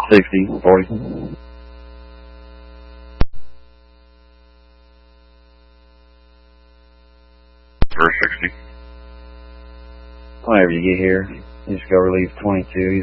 60, 40. Reverse 60. Whenever you get here, you just go relieve 22.